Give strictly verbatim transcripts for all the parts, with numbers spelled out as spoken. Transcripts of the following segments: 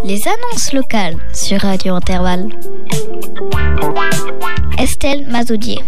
Les annonces locales sur Radio Intervalle. Estelle Mazoudier.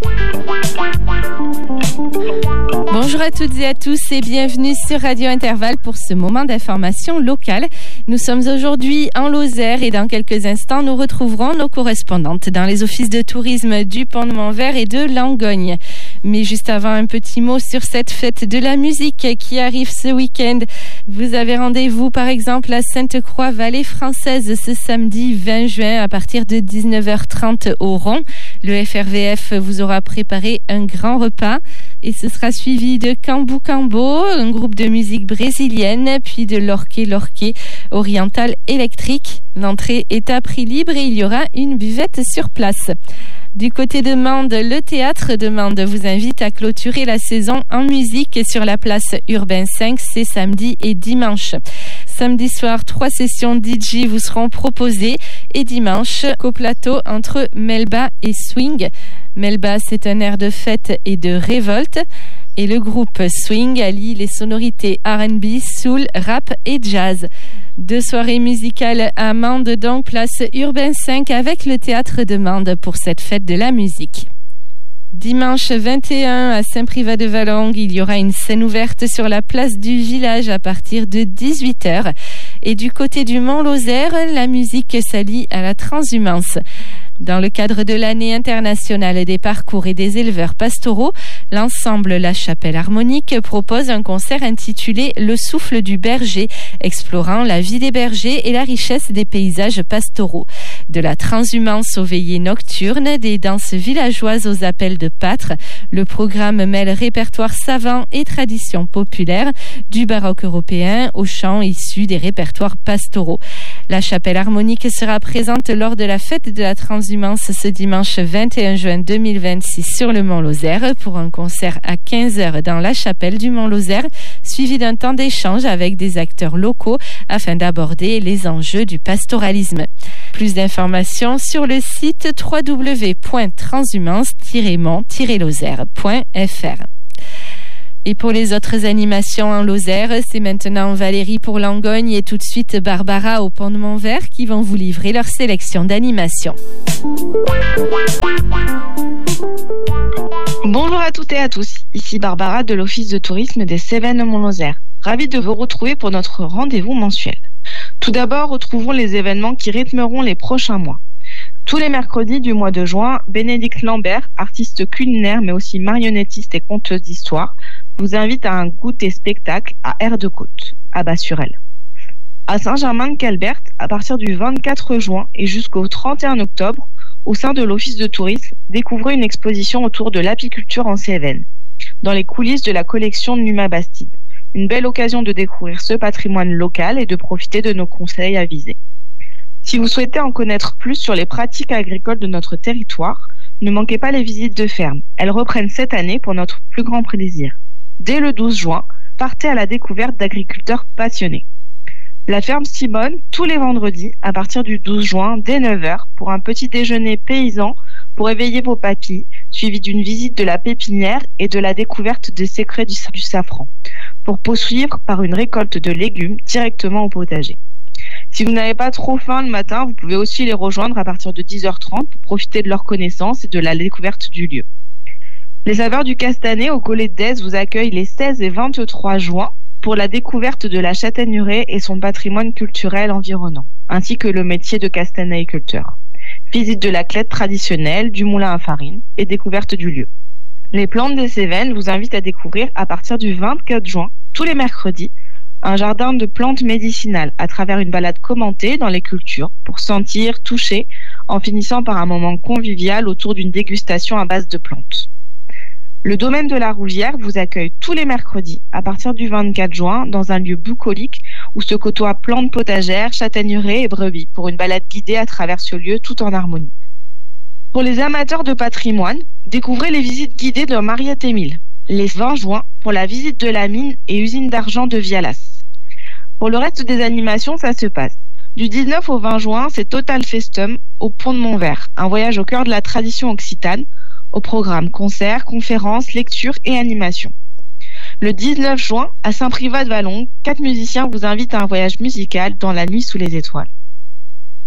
Bonjour à toutes et à tous et bienvenue sur Radio Intervalle pour ce moment d'information locale. Nous sommes aujourd'hui en Lozère et dans quelques instants, nous retrouverons nos correspondantes dans les offices de tourisme du Pont de Montvert et de Langogne. Mais juste avant, un petit mot sur cette fête de la musique qui arrive ce week-end. Vous avez rendez-vous par exemple à Sainte-Croix, Vallée Française, ce samedi vingt juin à partir de dix-neuf heures trente au Rond. Le F R V F vous aura préparé un grand repas et ce sera suivi de Cambu Cambo, un groupe de musique brésilienne, puis de l'Orquet L'Orquet oriental électrique. L'entrée est à prix libre et il y aura une buvette sur place. Du côté de Mende, le théâtre de Mende vous invite à clôturer la saison en musique sur la place Urbain cinq, c'est samedi et dimanche. Samedi soir, trois sessions D J vous seront proposées et dimanche, coplateau entre Melba et Swing. Melba, c'est un air de fête et de révolte. Et le groupe Swing allie les sonorités R and B, soul, rap et jazz. Deux soirées musicales à Mende, donc place Urbain cinq avec le théâtre de Mende pour cette fête de la musique. Dimanche vingt et un à Saint-Privat-de-Valongue, il y aura une scène ouverte sur la place du village à partir de dix-huit heures. Et du côté du Mont-Lozère, la musique s'allie à la transhumance. Dans le cadre de l'année internationale des parcours et des éleveurs pastoraux, l'ensemble La Chapelle Harmonique propose un concert intitulé Le souffle du berger, explorant la vie des bergers et la richesse des paysages pastoraux. De la transhumance aux veillées nocturnes, des danses villageoises aux appels de pâtres, le programme mêle répertoire savant et traditions populaires, du baroque européen aux chants issus des répertoires pastoraux. La Chapelle Harmonique sera présente lors de la fête de la transhumance ce dimanche vingt et un juin deux mille vingt-six sur le Mont-Lozère pour un concert à quinze heures dans la chapelle du Mont-Lozère, suivi d'un temps d'échange avec des acteurs locaux afin d'aborder les enjeux du pastoralisme. Plus d'informations sur le site w w w point transhumance tiret mont tiret lozère point f r. Et pour les autres animations en Lozère, c'est maintenant Valérie pour Langogne et tout de suite Barbara au Pont de Montvert qui vont vous livrer leur sélection d'animations. Bonjour à toutes et à tous, ici Barbara de l'Office de tourisme des Cévennes Mont-Lozère. Ravie de vous retrouver pour notre rendez-vous mensuel. Tout d'abord, retrouvons les événements qui rythmeront les prochains mois. Tous les mercredis du mois de juin, Bénédicte Lambert, artiste culinaire mais aussi marionnettiste et conteuse d'histoire, vous invite à un goûter spectacle à Air de Côte, à Bas-sur-Elle. À Saint-Germain-de-Calbert, à partir du vingt-quatre juin et jusqu'au trente et un octobre, au sein de l'Office de tourisme, découvrez une exposition autour de l'apiculture en Cévennes, dans les coulisses de la collection de Numa Bastide. Une belle occasion de découvrir ce patrimoine local et de profiter de nos conseils avisés. Si vous souhaitez en connaître plus sur les pratiques agricoles de notre territoire, ne manquez pas les visites de ferme. Elles reprennent cette année pour notre plus grand plaisir. Dès le douze juin, partez à la découverte d'agriculteurs passionnés. La ferme Simone, tous les vendredis, à partir du douze juin, dès neuf heures, pour un petit déjeuner paysan pour éveiller vos papilles, suivi d'une visite de la pépinière et de la découverte des secrets du, du safran, pour poursuivre par une récolte de légumes directement au potager. Si vous n'avez pas trop faim le matin, vous pouvez aussi les rejoindre à partir de dix heures trente pour profiter de leur connaissance et de la découverte du lieu. Les saveurs du Castanet au Collet d'Aise vous accueillent les seize et vingt-trois juin pour la découverte de la châtaigneraie et son patrimoine culturel environnant, ainsi que le métier de castanéiculteur. Visite de la clette traditionnelle, du moulin à farine et découverte du lieu. Les plantes des Cévennes vous invitent à découvrir à partir du vingt-quatre juin, tous les mercredis, un jardin de plantes médicinales à travers une balade commentée dans les cultures pour sentir, toucher, en finissant par un moment convivial autour d'une dégustation à base de plantes. Le domaine de la Rouvière vous accueille tous les mercredis à partir du vingt-quatre juin dans un lieu bucolique où se côtoient plantes potagères, châtaigneraies et brebis pour une balade guidée à travers ce lieu tout en harmonie. Pour les amateurs de patrimoine, découvrez les visites guidées de Mariette-Émile, les vingt juin pour la visite de la mine et usine d'argent de Vialas. Pour le reste des animations, ça se passe. Du dix-neuf au vingt juin, c'est Total Festum au Pont de Montvert, un voyage au cœur de la tradition occitane, au programme concerts, conférences, lectures et animations. Le dix-neuf juin, à Saint-Privat-de-Valongue, quatre musiciens vous invitent à un voyage musical dans la nuit sous les étoiles.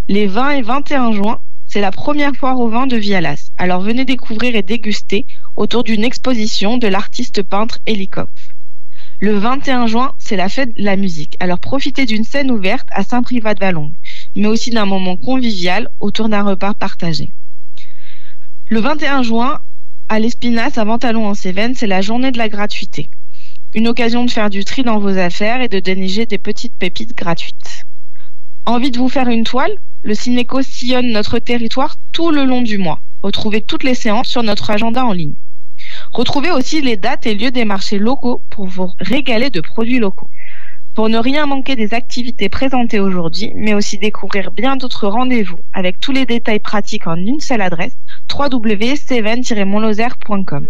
Les vingt et vingt et un juin, c'est la première foire au vin de Vialas. Alors venez découvrir et déguster autour d'une exposition de l'artiste peintre Elikov. Le vingt et un juin, c'est la fête de la musique. Alors profitez d'une scène ouverte à Saint-Privat-de-Vallongue, mais aussi d'un moment convivial autour d'un repas partagé. Le vingt et un juin, à l'Espinasse à Ventalon en Cévennes, c'est la journée de la gratuité. Une occasion de faire du tri dans vos affaires et de dénicher des petites pépites gratuites. Envie de vous faire une toile ? Le Cinéco sillonne notre territoire tout le long du mois. Retrouvez toutes les séances sur notre agenda en ligne. Retrouvez aussi les dates et lieux des marchés locaux pour vous régaler de produits locaux. Pour ne rien manquer des activités présentées aujourd'hui, mais aussi découvrir bien d'autres rendez-vous avec tous les détails pratiques en une seule adresse, w w w point cévennes tiret montlozère point com.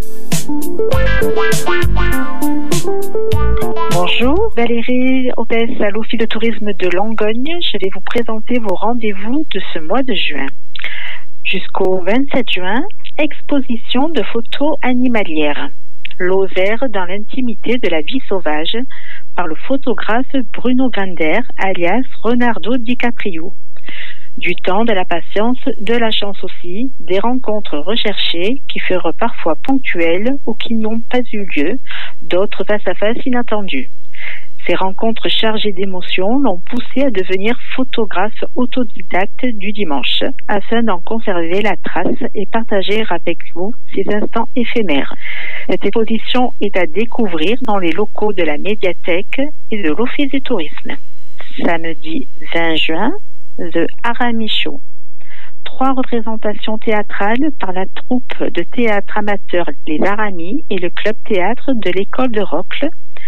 Bonjour, Valérie, hôtesse à l'Office de tourisme de Langogne. Je vais vous présenter vos rendez-vous de ce mois de juin. Jusqu'au vingt-sept juin, exposition de photos animalières. Lozère dans l'intimité de la vie sauvage par le photographe Bruno Gander, alias Leonardo DiCaprio. Du temps, de la patience, de la chance aussi, des rencontres recherchées qui furent parfois ponctuelles ou qui n'ont pas eu lieu, d'autres face à face inattendus. Ces rencontres chargées d'émotions l'ont poussé à devenir photographe autodidacte du dimanche, afin d'en conserver la trace et partager avec vous ces instants éphémères. Cette exposition est à découvrir dans les locaux de la médiathèque et de l'Office du tourisme. Samedi vingt juin, The Aramis Show. Trois représentations théâtrales par la troupe de théâtre amateur Les Aramis et le club théâtre de l'école de Rocle.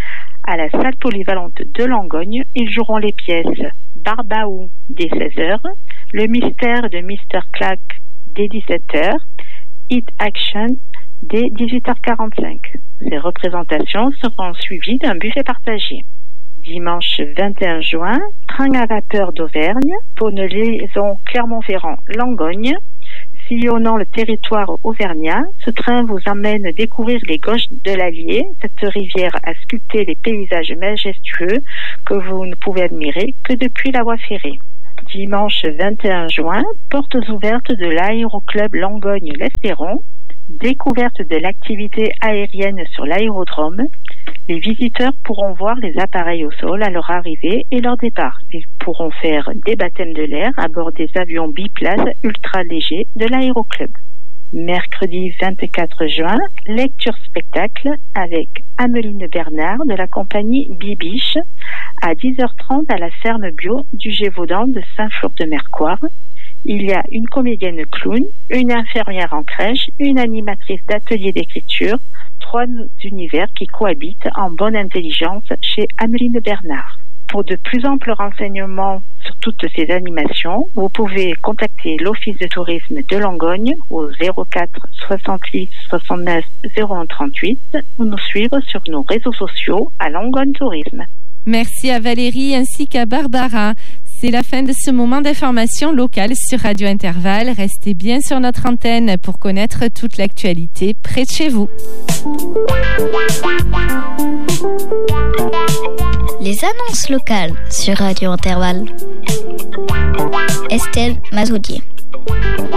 À la salle polyvalente de Langogne, ils joueront les pièces Barbaou dès seize heures, Le mystère de mister Clack dès dix-sept heures, Hit Action dès dix-huit heures quarante-cinq. Ces représentations seront suivies d'un buffet partagé. Dimanche vingt et un juin, train à vapeur d'Auvergne pour une liaison Clermont-Ferrand-Langogne. Sillonnant le territoire auvergnat, ce train vous emmène découvrir les gauches de l'Allier, cette rivière a sculpté les paysages majestueux que vous ne pouvez admirer que depuis la voie ferrée. Dimanche vingt et un juin, portes ouvertes de l'aéroclub Langogne-l'Espéron, découverte de l'activité aérienne sur l'aérodrome. Les visiteurs pourront voir les appareils au sol à leur arrivée et leur départ. Ils pourront faire des baptêmes de l'air à bord des avions biplaces ultra légers de l'aéroclub. Mercredi vingt-quatre juin, lecture-spectacle avec Ameline Bernard de la compagnie Bibiche à dix heures trente à la ferme bio du Gévaudan de Saint-Flour-de-Mercoire. Il y a une comédienne clown, une infirmière en crèche, une animatrice d'atelier d'écriture, trois univers qui cohabitent en bonne intelligence chez Ameline Bernard. Pour de plus amples renseignements sur toutes ces animations, vous pouvez contacter l'Office de tourisme de Langogne au zéro quatre soixante-huit soixante-neuf zéro un trente-huit ou nous suivre sur nos réseaux sociaux à Langogne Tourisme. Merci à Valérie ainsi qu'à Barbara. C'est la fin de ce moment d'information locale sur Radio Intervalle. Restez bien sur notre antenne pour connaître toute l'actualité près de chez vous. Les annonces locales sur Radio Intervalle. Estelle Mazoudier.